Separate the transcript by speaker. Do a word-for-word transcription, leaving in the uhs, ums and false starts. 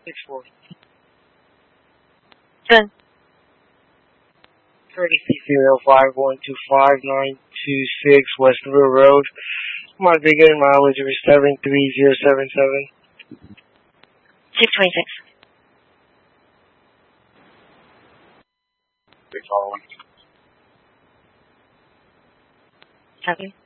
Speaker 1: six four.
Speaker 2: Ten.
Speaker 1: thirty-six zero five one two five nine two six West River Road. My beginning mileage is seven three zero seven seven.
Speaker 2: six twenty-six.
Speaker 1: Six following.
Speaker 2: Copy.